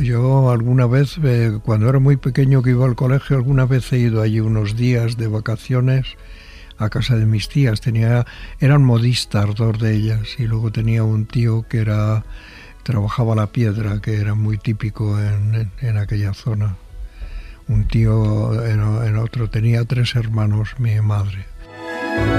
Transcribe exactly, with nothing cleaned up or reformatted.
Yo alguna vez, eh, cuando era muy pequeño que iba al colegio, alguna vez he ido allí unos días de vacaciones a casa de mis tías. Tenía, eran modistas dos de ellas, y luego tenía un tío que era trabajaba la piedra, que era muy típico en, en, en aquella zona. Un tío en, en otro, tenía tres hermanos mi madre.